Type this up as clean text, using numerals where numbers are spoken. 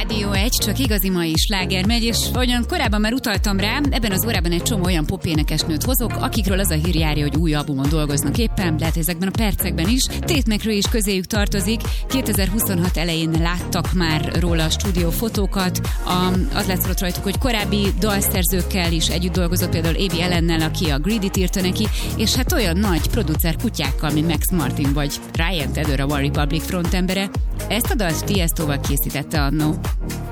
Rádió 1, csak igazi mai sláger megy, és ahogyan korábban már utaltam rá, ebben az órában egy csomó olyan popénekesnőt hozok, akikről az a hír járja, hogy új albumon dolgoznak éppen, lehet ezekben a percekben is. Tate McRae is közéjük tartozik, 2026 elején láttak már róla a stúdiófotókat, az látszott rajtuk, hogy korábbi dalszerzőkkel is együtt dolgozott, például Abby Allennel, aki a Greedyt írta neki, és hát olyan nagy producer kutyákkal, mint Max Martin vagy Ryan Tedder, a One Republic frontembere. Ezt a dalt Tiestoval készítette annó.